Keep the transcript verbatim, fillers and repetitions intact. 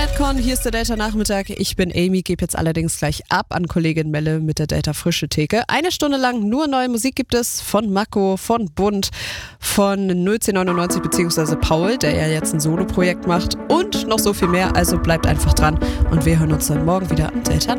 Redcon, hier ist der Delta-Nachmittag. Ich bin Amy, gebe jetzt allerdings gleich ab an Kollegin Melle mit der Delta-Frische-Theke. Eine Stunde lang nur neue Musik gibt es von Mako, von Bund, von null zehn neunundneunzig bzw. Paul, der ja jetzt ein Solo-Projekt macht und noch so viel mehr. Also bleibt einfach dran und wir hören uns dann morgen wieder am Delta.